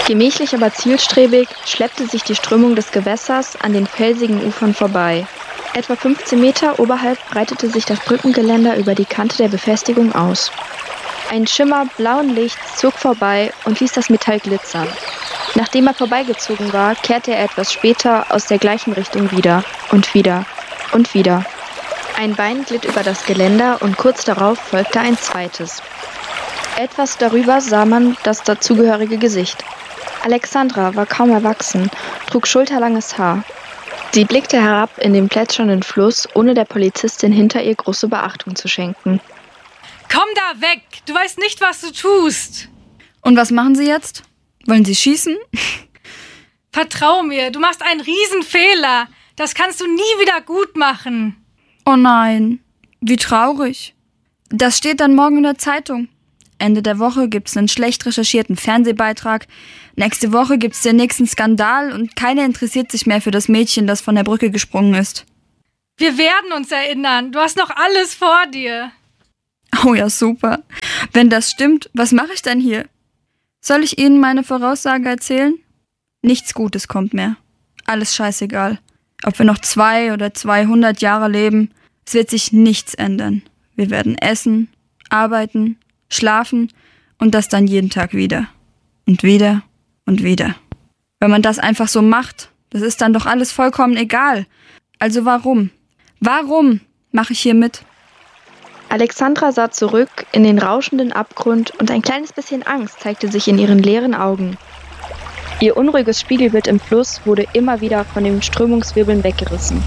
Gemächlich, aber zielstrebig schleppte sich die Strömung des Gewässers an den felsigen Ufern vorbei. Etwa 15 Meter oberhalb breitete sich das Brückengeländer über die Kante der Befestigung aus. Ein Schimmer blauen Lichts zog vorbei und ließ das Metall glitzern. Nachdem er vorbeigezogen war, kehrte er etwas später aus der gleichen Richtung wieder und wieder und wieder. Ein Bein glitt über das Geländer und kurz darauf folgte ein zweites. Etwas darüber sah man das dazugehörige Gesicht. Alexandra war kaum erwachsen, trug schulterlanges Haar. Sie blickte herab in den plätschernden Fluss, ohne der Polizistin hinter ihr große Beachtung zu schenken. Komm da weg! Du weißt nicht, was du tust! Und was machen Sie jetzt? Wollen Sie schießen? Vertrau mir, du machst einen Riesenfehler. Das kannst du nie wieder gut machen. Oh nein, wie traurig. Das steht dann morgen in der Zeitung. Ende der Woche gibt's einen schlecht recherchierten Fernsehbeitrag. Nächste Woche gibt's den nächsten Skandal und keiner interessiert sich mehr für das Mädchen, das von der Brücke gesprungen ist. Wir werden uns erinnern. Du hast noch alles vor dir. Oh ja, super. Wenn das stimmt, was mache ich dann hier? Soll ich Ihnen meine Voraussage erzählen? Nichts Gutes kommt mehr. Alles scheißegal. Ob wir noch 200 oder 200 Jahre leben, es wird sich nichts ändern. Wir werden essen, arbeiten, schlafen und das dann jeden Tag wieder. Und wieder und wieder. Wenn man das einfach so macht, das ist dann doch alles vollkommen egal. Also warum? Warum mache ich hier mit? Alexandra sah zurück in den rauschenden Abgrund und ein kleines bisschen Angst zeigte sich in ihren leeren Augen. Ihr unruhiges Spiegelbild im Fluss wurde immer wieder von den Strömungswirbeln weggerissen.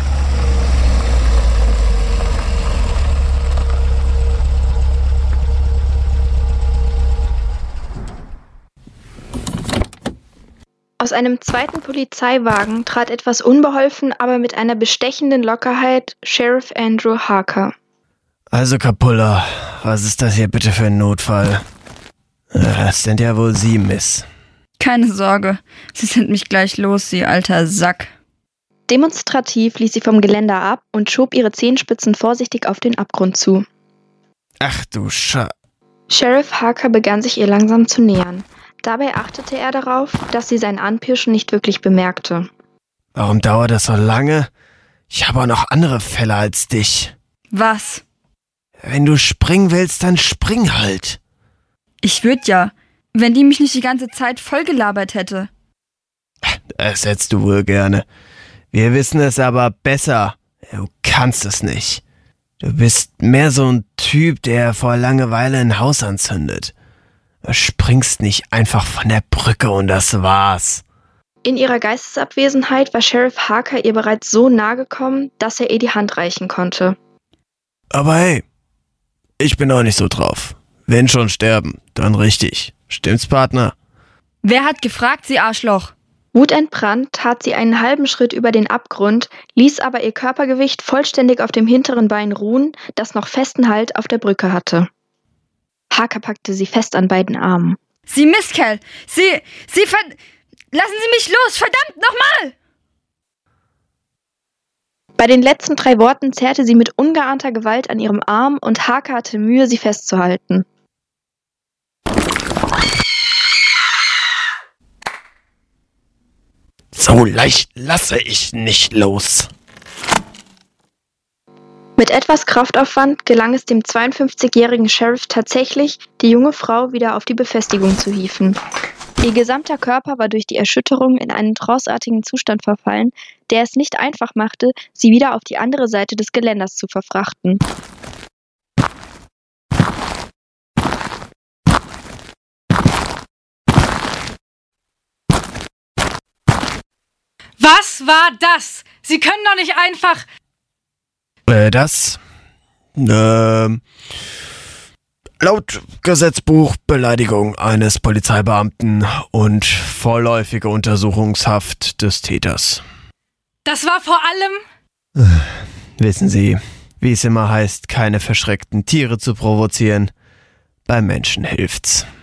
Aus einem zweiten Polizeiwagen trat etwas unbeholfen, aber mit einer bestechenden Lockerheit Sheriff Andrew Harker. Also Capulla, was ist das hier bitte für ein Notfall? Das sind ja wohl Sie, Miss. Keine Sorge, Sie sind mich gleich los, Sie alter Sack. Demonstrativ ließ sie vom Geländer ab und schob ihre Zehenspitzen vorsichtig auf den Abgrund zu. Ach du Sheriff Harker begann sich ihr langsam zu nähern. Dabei achtete er darauf, dass sie sein Anpirschen nicht wirklich bemerkte. Warum dauert das so lange? Ich habe auch noch andere Fälle als dich. Was? Wenn du springen willst, dann spring halt. Ich würde ja, wenn die mich nicht die ganze Zeit vollgelabert hätte. Das hättest du wohl gerne. Wir wissen es aber besser. Du kannst es nicht. Du bist mehr so ein Typ, der vor Langeweile ein Haus anzündet. Du springst nicht einfach von der Brücke und das war's. In ihrer Geistesabwesenheit war Sheriff Harker ihr bereits so nahe gekommen, dass er ihr die Hand reichen konnte. Aber hey, ich bin auch nicht so drauf. Wenn schon sterben, dann richtig. Stimmt's, Partner? Wer hat gefragt, Sie Arschloch? Wutentbrannt tat sie einen halben Schritt über den Abgrund, ließ aber ihr Körpergewicht vollständig auf dem hinteren Bein ruhen, das noch festen Halt auf der Brücke hatte. Harker packte sie fest an beiden Armen. Sie Mistkerl! Lassen Sie mich los! Verdammt, nochmal! Bei den letzten 3 Worten zerrte sie mit ungeahnter Gewalt an ihrem Arm und Harker hatte Mühe, sie festzuhalten. So leicht lasse ich nicht los. Mit etwas Kraftaufwand gelang es dem 52-jährigen Sheriff tatsächlich, die junge Frau wieder auf die Befestigung zu hieven. Ihr gesamter Körper war durch die Erschütterung in einen tranceartigen Zustand verfallen, der es nicht einfach machte, sie wieder auf die andere Seite des Geländers zu verfrachten. Was war das? Sie können doch nicht einfach... Laut Gesetzbuch Beleidigung eines Polizeibeamten und vorläufige Untersuchungshaft des Täters. Das war vor allem... Wissen Sie, wie es immer heißt, keine verschreckten Tiere zu provozieren. Beim Menschen hilft's.